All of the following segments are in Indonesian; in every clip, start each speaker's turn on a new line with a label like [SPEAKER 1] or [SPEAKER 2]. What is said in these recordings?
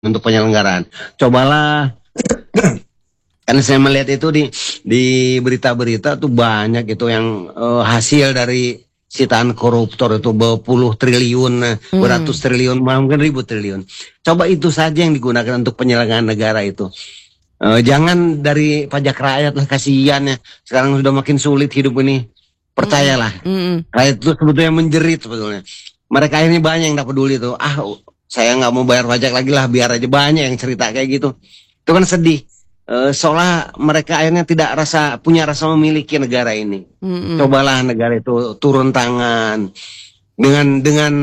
[SPEAKER 1] untuk penyelenggaraan. Cobalah, karena saya melihat itu di berita-berita tuh banyak itu yang hasil dari sitaan koruptor itu berpuluh triliun, beratus triliun, mungkin ribu triliun. Coba itu saja yang digunakan untuk penyelenggaraan negara itu. Jangan dari pajak rakyat lah, kasihan ya. Sekarang sudah makin sulit hidup ini. Percayalah, rakyat itu sebetulnya menjerit sebetulnya. Mereka ini banyak yang tidak peduli tuh. Saya nggak mau bayar pajak lagi lah, biar aja, banyak yang cerita kayak gitu. Itu kan sedih. Seolah mereka akhirnya tidak punya rasa memiliki negara ini. Cobalah negara itu turun tangan dengan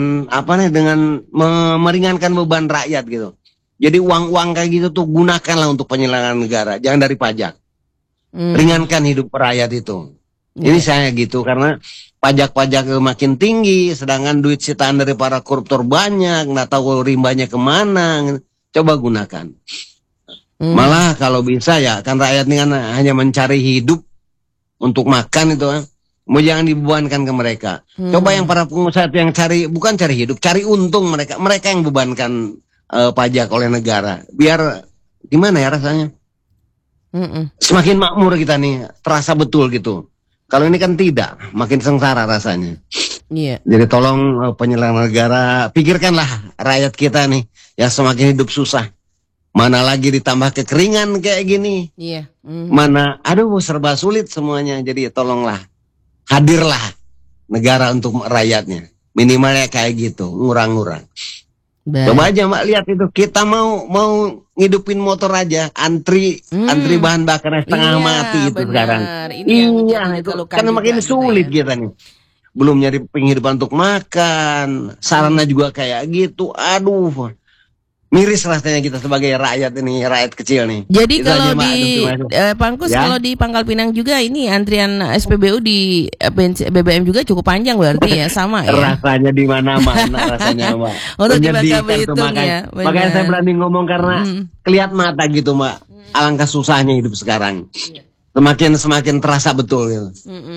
[SPEAKER 1] meringankan beban rakyat gitu. Jadi uang-uang kayak gitu tuh gunakanlah untuk penyelenggaraan negara, jangan dari pajak. Ringankan hidup rakyat itu. Ini saya gitu, karena pajak-pajak makin tinggi, sedangkan duit sitaan dari para koruptor banyak, nggak tahu rimbanya kemana. Coba gunakan. Malah kalau bisa ya, kan rakyat ini kan hanya mencari hidup untuk makan itu kan. Mau jangan dibebankan ke mereka. Coba yang para pengusaha yang bukan cari hidup, cari untung mereka. Mereka yang bebankan pajak oleh negara. Biar gimana ya rasanya? Semakin makmur kita nih, terasa betul gitu. Kalau ini kan tidak, makin sengsara rasanya. Jadi tolong penyelenggara negara, pikirkanlah rakyat kita nih yang semakin hidup susah. Mana lagi ditambah kekeringan kayak gini. Mana, serba sulit semuanya. Jadi tolonglah, hadirlah negara untuk rakyatnya. Minimalnya kayak gitu, ngurang-ngurang. Coba aja Mbak lihat itu, kita mau ngidupin motor aja, antri bahan bakarnya setengah mati itu sekarang. Itu karena makin sulit kita nih. Belum nyari penghidupan untuk makan, sarana juga kayak gitu. Aduh, miris rasanya kita sebagai rakyat ini, rakyat kecil nih.
[SPEAKER 2] Jadi itu kalau di Pangkus, kalau di Pangkal Pinang juga ini antrian SPBU di BBM juga cukup panjang berarti ya, sama ya.
[SPEAKER 1] Rasanya di mana-mana rasanya, Mbak.
[SPEAKER 2] Untuk di Bangka Belitung ya.
[SPEAKER 1] Makanya saya berani ngomong karena kelihatan mata gitu, Mbak. Alangkah susahnya hidup sekarang. Semakin terasa betul gitu.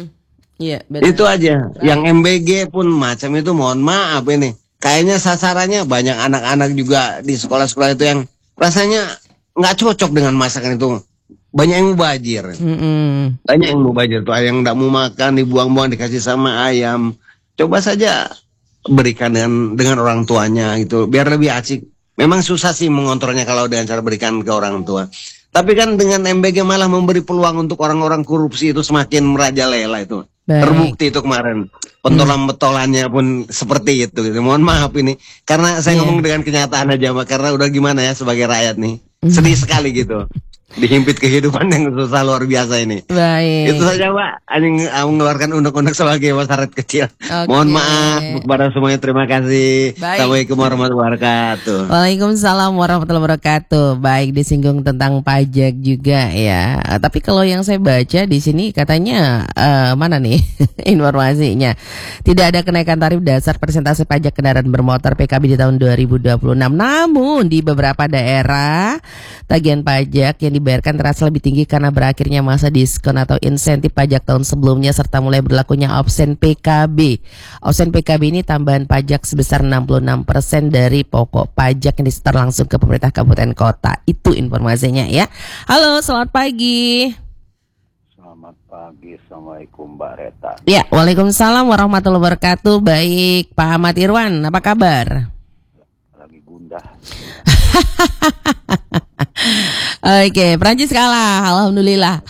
[SPEAKER 1] Itu aja. Yang MBG pun macam itu, mohon maaf ini. Kayaknya sasarannya banyak anak-anak juga di sekolah-sekolah itu yang rasanya nggak cocok dengan masakan itu. Banyak yang mubazir. Banyak yang mubazir tuh, yang nggak mau makan dibuang-buang, dikasih sama ayam. Coba saja berikan dengan orang tuanya gitu, biar lebih asik. Memang susah sih mengontrolnya kalau dengan cara berikan ke orang tua. Tapi kan dengan MBG malah memberi peluang untuk orang-orang korupsi itu semakin merajalela itu. Terbukti itu kemarin. Pentolan-pentolannya pun seperti itu gitu. Mohon maaf ini, karena saya ngomong dengan kenyataan aja Mbak, karena udah gimana ya sebagai rakyat nih, sedih sekali gitu, dihimpit kehidupan yang susah luar biasa ini. Itu saja Mbak, anjing mengeluarkan undang-undang sebagai masyarakat kecil. Mohon maaf kepada semuanya, terima kasih. Assalamualaikum warahmatullahi wabarakatuh.
[SPEAKER 2] Waalaikumsalam warahmatullahi wabarakatuh. Baik, disinggung tentang pajak juga ya. Tapi kalau yang saya baca di sini katanya mana nih informasinya? Tidak ada kenaikan tarif dasar persentase pajak kendaraan bermotor PKB di tahun 2026. Namun di beberapa daerah tagihan pajak yang dibayarkan terasa lebih tinggi karena berakhirnya masa diskon atau insentif pajak tahun sebelumnya serta mulai berlakunya opsen PKB. Opsen PKB ini tambahan pajak sebesar 66% dari pokok pajak yang disetor langsung ke pemerintah kabupaten kota. Itu informasinya ya. Halo, selamat pagi.
[SPEAKER 3] Selamat pagi, Assalamualaikum Mbak Reta.
[SPEAKER 2] Ya, waalaikumsalam warahmatullahi wabarakatuh. Baik, Pak Ahmad Irwan, apa kabar?
[SPEAKER 3] Lagi gundah.
[SPEAKER 2] Oke, Prancis kalah, alhamdulillah.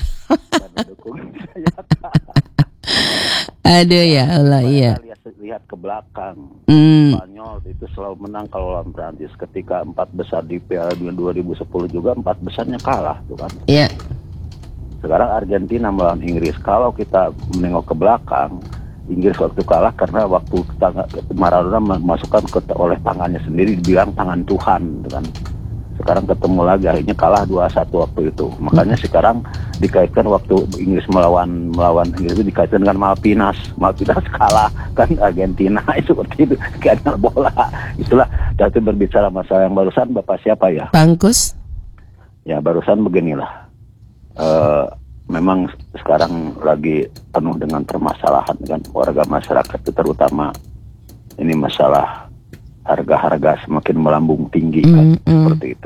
[SPEAKER 2] Aduh ya Allah, iya.
[SPEAKER 3] Lihat ke belakang, Spanyol itu selalu menang kalau lawan Prancis. Ketika 4 besar di Piala Dunia 2010 juga 4 besarnya kalah, tuh kan?
[SPEAKER 2] Iya.
[SPEAKER 3] Sekarang Argentina melawan Inggris. Kalau kita menengok ke belakang, Inggris waktu kalah karena waktu Maradona masukkan oleh tangannya sendiri, dibilang tangan Tuhan, kan. Sekarang ketemu lagi, akhirnya kalah 2-1 waktu itu. Makanya sekarang dikaitkan waktu Inggris melawan Inggris itu dikaitkan dengan Malvinas kalah kan Argentina. Itu seperti itu, kayak bola. Itulah. Tapi berbicara masalah yang barusan, Bapak siapa ya?
[SPEAKER 2] Bangkus.
[SPEAKER 3] Ya barusan beginilah. Memang sekarang lagi penuh dengan permasalahan kan warga masyarakat itu, terutama ini masalah harga-harga semakin melambung tinggi kan, seperti itu.